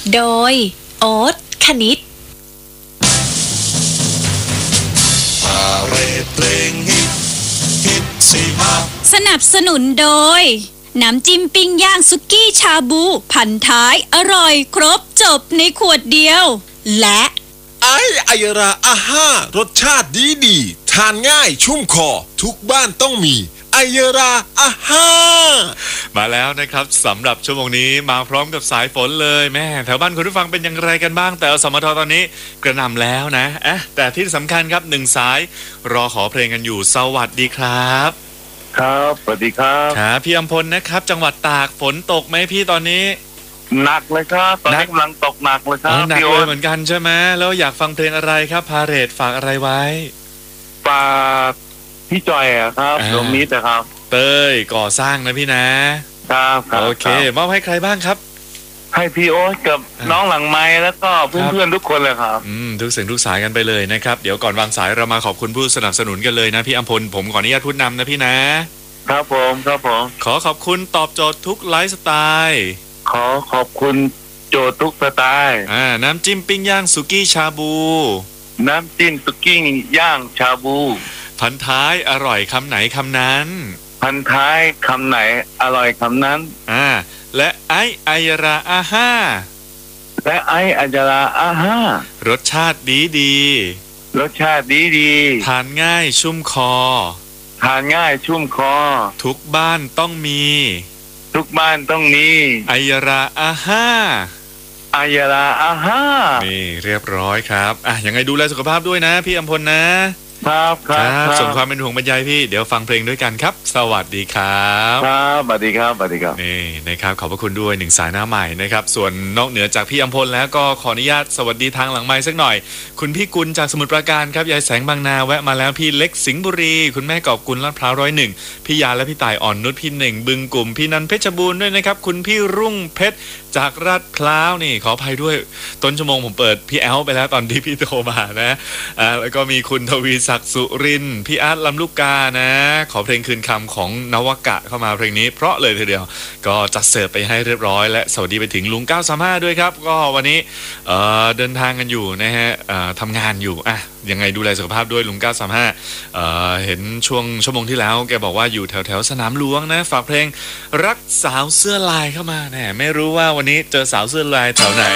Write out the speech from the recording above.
โดยโอ๊ตคณิตสนับสนุนโดยน้ำจิ้มปิ้งย่างสุกี้ชาบูพันท้ายอร่อยครบจบในขวดเดียวและไอราอาห้ารสชาติดีทานง่ายชุ่มคอทุกบ้านต้องมีไอราอาห้ามาแล้วนะครับสำหรับชั่วโมงนี้มาพร้อมกับสายฝนเลยแม่แถวบ้านคุณผู้ฟังเป็นอย่างไรกันบ้างแต่อสมทตอนนี้กระหน่ำแล้วนะแต่ที่สำคัญครับ1 สายรอขอเพลงกันอยู่สวัสดีครับครับสวัสดีครับครับพี่อำพลนะครับจังหวัดตากฝนตกไหมพี่ตอนนี้หนักเลยครับตอนนี้กำลังตกหนักเลยครับหนักเลยเหมือนกันใช่ไหมแล้วอยากฟังเพลงอะไรครับพาเหรดฝากอะไรไว้ฝากพี่จอยครับตรงนี้แต่ครับเต้ยก่อสร้างนะพี่นะครับโอเคมอบให้ใครบ้างครับให้พี่โอ๊ตกับน้องหลังไม้แล้วก็เพื่อนๆทุกคนเลยครับทุกเสียงทุกสายกันไปเลยนะครับเดี๋ยวก่อนวางสายเรามาขอบคุณผู้สนับสนุนกันเลยนะพี่อำพลผมขออนุญาตพูดนำนะพี่นะครับผมขอบคุณตอบโจทย์ทุกไลฟ์สไตล์ขอบคุณโจทย์ทุกสไตล์น้ำจิ้มปิ้งย่างสุกี้ชาบูน้ำจิ้มสุกี้ย่างชาบูพันท้ายอร่อยคำไหนคำนั้นพันท้ายคำไหนอร่อยคำนั้นและไอราอาห้าและไอจราอาห้ารสชาติดีรสชาติดีทานง่ายชุ่มคอทานง่ายชุ่มคอทุกบ้านต้องมีทุกบ้านต้องมีไอราอาห้าไอราอาห้านี่เรียบร้อยครับยังไงดูแลสุขภาพด้วยนะพี่อำพลนะครับส่งความเป็นห่วงบรรยายพี่เดี๋ยวฟังเพลงด้วยกันครับสวัสดีครับครับสวัสดีครับนี่นะครับขอบพระคุณด้วย1 สายหน้าใหม่นะครับส่วนนอกเหนือจากพี่อำพลแล้วก็ขออนุญาตสวัสดีทางหลังไมค์สักหน่อยคุณพี่กุลจากสมุทรปราการครับยายแสงบางนาแวะมาแล้วพี่เล็กสิงห์บุรีคุณแม่กอบกุลลาดพร้าว101พี่ยาและพี่ต่ายอ่อนนุชพี่เน่งบึงกลุ่มพี่นันเพชรบูรณ์ด้วยนะครับคุณพี่รุ่งเพชรจากลาดพร้าวนี่ขออภัยด้วยต้นชั่วโมงผมเปิดพี่แอลไปแล้วตอนที่พี่โทรมานะแล้วก็มีคุณทวีศักดิ์สุรินทร์พี่อาร์ตลำลูกกานะขอเพลงคืนคำของนวกะเข้ามาเพลงนี้เพราะเลยทีเดียวก็จัดเสิร์ฟไปให้เรียบร้อยและสวัสดีไปถึงลุง935ด้วยครับก็วันนี้เดินทางกันอยู่นะฮะทำงานอยู่ยังไงดูแลสุขภาพด้วยลุง935เห็นช่วงชั่วโมงที่แล้วแกบอกว่าอยู่แถวสนามหลวงนะฝากเพลงรักสาวเสื้อลายเข้ามาแน่ไม่รู้ว่าวันนี้เจอสาวเสื้อลายแถวไหน